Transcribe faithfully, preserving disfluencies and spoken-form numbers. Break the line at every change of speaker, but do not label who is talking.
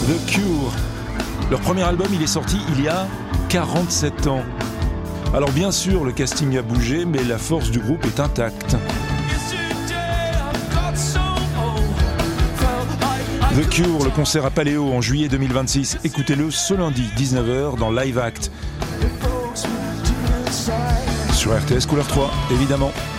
The Cure. Leur premier album, il est sorti il y a quarante-sept ans. Alors bien sûr, le casting a bougé, mais la force du groupe est intacte. The Cure, le concert à Paléo en juillet deux mille vingt-six. Écoutez-le ce lundi, dix-neuf heures, dans Live Act. Sur R T S Couleur trois, évidemment.